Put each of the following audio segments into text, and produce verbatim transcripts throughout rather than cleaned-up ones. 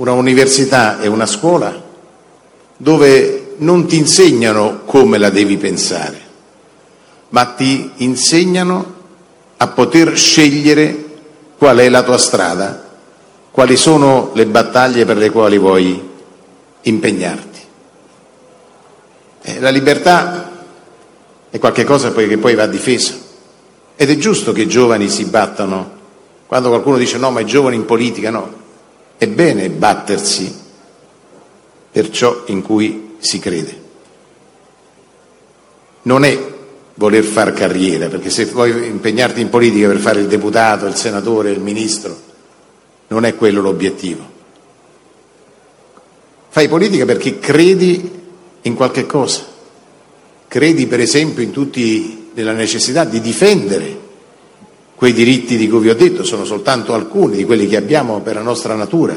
una università è una scuola dove non ti insegnano come la devi pensare, ma ti insegnano a poter scegliere qual è la tua strada, quali sono le battaglie per le quali vuoi impegnarti. Eh, la libertà è qualcosa che poi va difesa, ed è giusto che i giovani si battano. Quando qualcuno dice no, ma i giovani in politica, no, è bene battersi per ciò in cui si crede. Non è voler far carriera, perché se vuoi impegnarti in politica per fare il deputato, il senatore, il ministro, non è quello l'obiettivo. Fai politica perché credi in qualche cosa. Credi, per esempio, in tutti nella necessità di difendere quei diritti di cui vi ho detto. Sono soltanto alcuni di quelli che abbiamo per la nostra natura.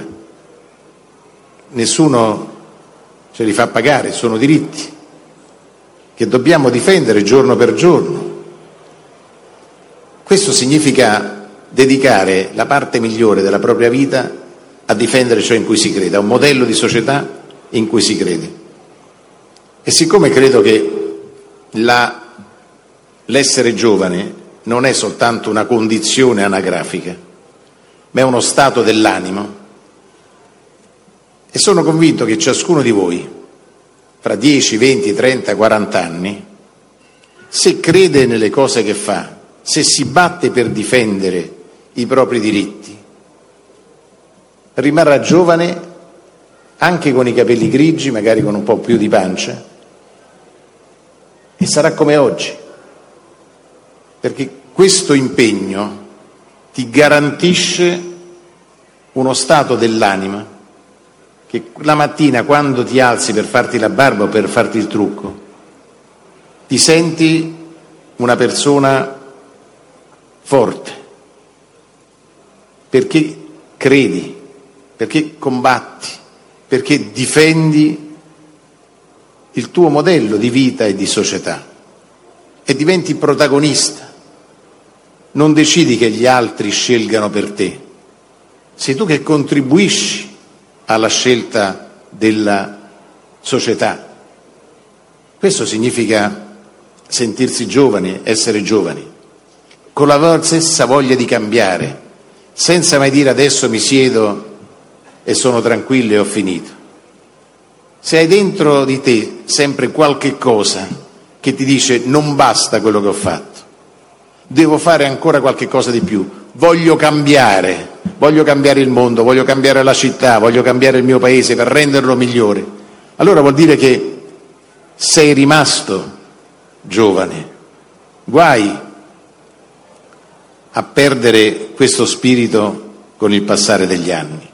Nessuno ce li fa pagare, sono diritti che dobbiamo difendere giorno per giorno. Questo significa dedicare la parte migliore della propria vita a difendere ciò in cui si crede, a un modello di società in cui si crede. E siccome credo che la, l'essere giovane non è soltanto una condizione anagrafica, ma è uno stato dell'animo, e sono convinto che ciascuno di voi, fra dieci, venti, trenta, quaranta anni, se crede nelle cose che fa, se si batte per difendere i propri diritti, rimarrà giovane anche con i capelli grigi, magari con un po' più di pancia, e sarà come oggi, perché questo impegno ti garantisce uno stato dell'anima che la mattina, quando ti alzi per farti la barba o per farti il trucco, ti senti una persona forte, perché credi, perché combatti, perché difendi il tuo modello di vita e di società e diventi protagonista. Non decidi che gli altri scelgano per te, sei tu che contribuisci alla scelta della società. Questo significa sentirsi giovani, essere giovani, con la stessa voglia di cambiare, senza mai dire adesso mi siedo e sono tranquillo e ho finito. Se hai dentro di te sempre qualche cosa che ti dice non basta quello che ho fatto, devo fare ancora qualche cosa di più, voglio cambiare, voglio cambiare il mondo, voglio cambiare la città, voglio cambiare il mio paese per renderlo migliore, allora vuol dire che sei rimasto giovane. Guai a perdere questo spirito con il passare degli anni.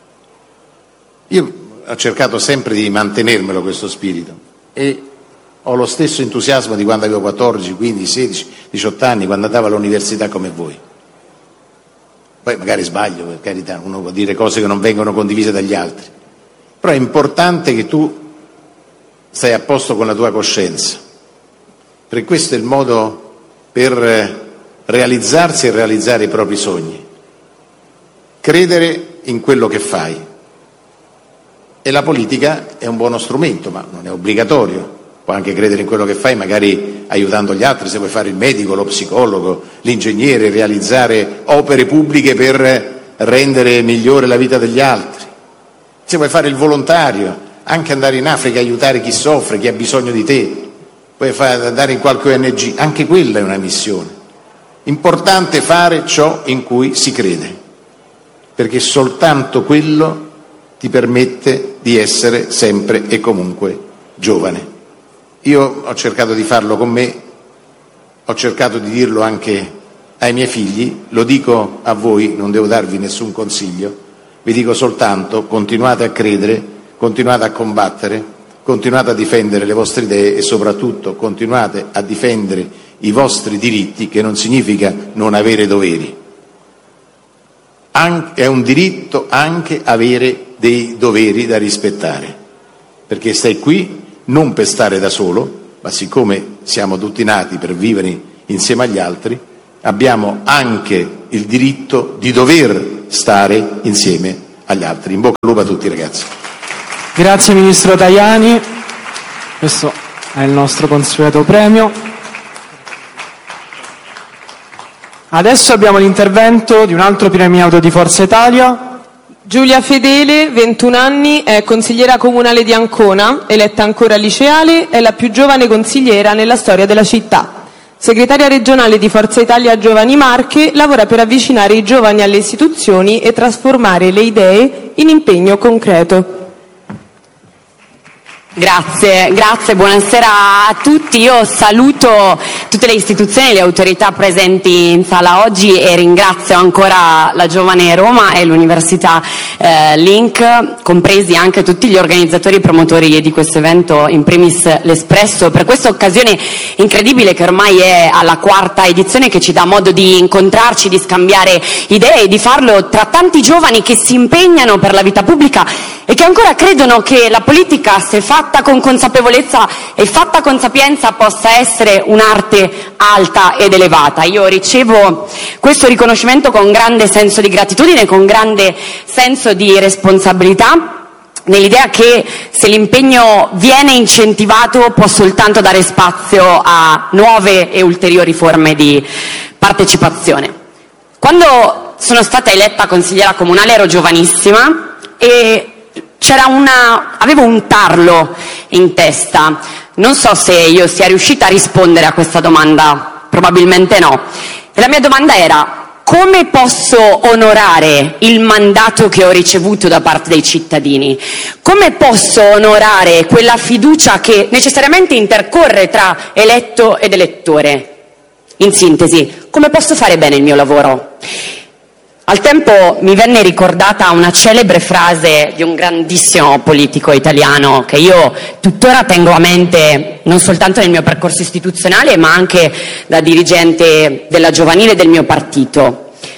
Io ho cercato sempre di mantenermelo questo spirito e ho lo stesso entusiasmo di quando avevo quattordici, quindici, sedici, diciotto anni, quando andavo all'università come voi. Poi magari sbaglio, per carità, uno può dire cose che non vengono condivise dagli altri, però è importante che tu stai a posto con la tua coscienza, perché questo è il modo per realizzarsi e realizzare i propri sogni, credere in quello che fai. E la politica è un buono strumento, ma non è obbligatorio. Puoi anche credere in quello che fai, magari aiutando gli altri, se vuoi fare il medico, lo psicologo, l'ingegnere, realizzare opere pubbliche per rendere migliore la vita degli altri. Se vuoi fare il volontario, anche andare in Africa a aiutare chi soffre, chi ha bisogno di te, puoi fare, andare in qualche O N G, anche quella è una missione. Importante fare ciò in cui si crede, perché soltanto quello ti permette di essere sempre e comunque giovane. Io ho cercato di farlo con me, ho cercato di dirlo anche ai miei figli, lo dico a voi, non devo darvi nessun consiglio, vi dico soltanto continuate a credere, continuate a combattere, continuate a difendere le vostre idee e soprattutto continuate a difendere i vostri diritti, che non significa non avere doveri. È un diritto anche avere dei doveri da rispettare, perché stai qui non per stare da solo, ma siccome siamo tutti nati per vivere insieme agli altri, abbiamo anche il diritto di dover stare insieme agli altri. In bocca al lupo a tutti, ragazzi. Grazie Ministro Tajani, questo è il nostro consueto premio. Adesso abbiamo l'intervento di un altro premiato di Forza Italia. Giulia Fedele, ventuno anni, è consigliera comunale di Ancona, eletta ancora liceale, è la più giovane consigliera nella storia della città. Segretaria regionale di Forza Italia Giovani Marche, lavora per avvicinare i giovani alle istituzioni e trasformare le idee in impegno concreto. Grazie, grazie, buonasera a tutti. Io saluto tutte le istituzioni e le autorità presenti in sala oggi e ringrazio ancora la Giovane Roma e l'Università eh, Link, compresi anche tutti gli organizzatori e promotori di questo evento, in primis l'Espresso, per questa occasione incredibile che ormai è alla quarta edizione, che ci dà modo di incontrarci, di scambiare idee e di farlo tra tanti giovani che si impegnano per la vita pubblica e che ancora credono che la politica, se fatta con consapevolezza e fatta con sapienza, possa essere un'arte alta ed elevata. Io ricevo questo riconoscimento con grande senso di gratitudine, con grande senso di responsabilità, nell'idea che se l'impegno viene incentivato può soltanto dare spazio a nuove e ulteriori forme di partecipazione. Quando sono stata eletta consigliera comunale ero giovanissima e c'era una, avevo un tarlo in testa. Non so se io sia riuscita a rispondere a questa domanda, probabilmente no. E la mia domanda era: come posso onorare il mandato che ho ricevuto da parte dei cittadini? Come posso onorare quella fiducia che necessariamente intercorre tra eletto ed elettore? In sintesi, come posso fare bene il mio lavoro? Al tempo mi venne ricordata una celebre frase di un grandissimo politico italiano che io tuttora tengo a mente non soltanto nel mio percorso istituzionale ma anche da dirigente della giovanile del mio partito.